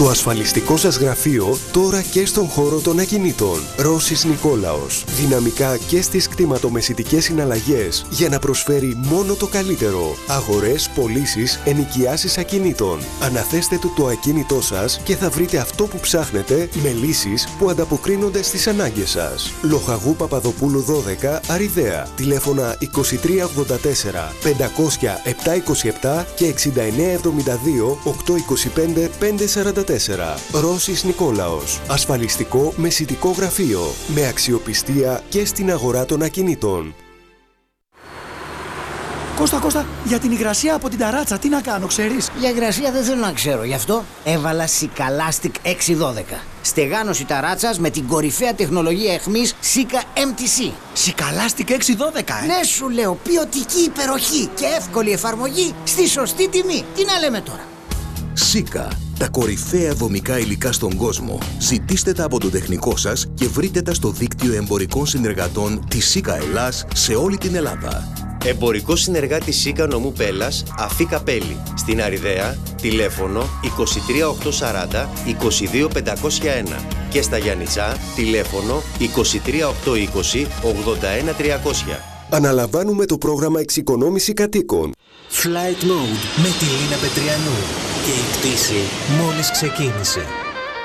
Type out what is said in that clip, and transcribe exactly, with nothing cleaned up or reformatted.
Το ασφαλιστικό σας γραφείο τώρα και στον χώρο των ακινήτων. Ρώσης Νικόλαος. Δυναμικά και στις κτηματομεσητικές συναλλαγές για να προσφέρει μόνο το καλύτερο. Αγορές, πωλήσεις, ενοικιάσεις ακινήτων. Αναθέστε του το ακίνητό σας και θα βρείτε αυτό που ψάχνετε με λύσεις που ανταποκρίνονται στις ανάγκες σας. Λοχαγού Παπαδοπούλου δώδεκα, Αριδαία. Τηλέφωνα είκοσι τρία ογδόντα τέσσερα πεντακόσια επτακόσια είκοσι επτά και εξήντα εννέα εβδομήντα δύο οκτακόσια είκοσι πέντε πεντακόσια σαράντα τέσσερα. Ρώσης Νικόλαος. Ασφαλιστικό μεσητικό γραφείο. Με αξιοπιστία και στην αγορά των ακινήτων. Κώστα, Κώστα, για την υγρασία από την ταράτσα, τι να κάνω, ξέρεις? Για υγρασία δεν θέλω να ξέρω, γι' αυτό έβαλα Σικαλάστικ έξι δώδεκα. Στεγάνωση ταράτσας με την κορυφαία τεχνολογία αιχμής Σίκα εμ τι σι. Σικαλάστικ έξι δώδεκα, ε! Ναι, σου λέω, ποιοτική υπεροχή και εύκολη εφαρμογή στη σωστή τιμή. Τι να λέμε τώρα? Σίκα, τα κορυφαία δομικά υλικά στον κόσμο. Ζητήστε τα από τον τεχνικό σας και βρείτε τα στο δίκτυο εμπορικών συνεργατών της Σίκα Ελλάς σε όλη την Ελλάδα. Εμπορικό συνεργάτη Σίκα νομού Πέλλας, Αφή Καπέλη. Στην Αριδαία, τηλέφωνο είκοσι τρία οκτακόσια σαράντα είκοσι δύο πεντακόσια ένα. Και στα Γιαννιτσά, τηλέφωνο είκοσι τρία οκτακόσια είκοσι ογδόντα ένα τριακόσια. Αναλαμβάνουμε το πρόγραμμα εξοικονόμηση κατοίκων. Flight Mode με τη Λίνα Πετριανού. Και η πτήση μόλις ξεκίνησε.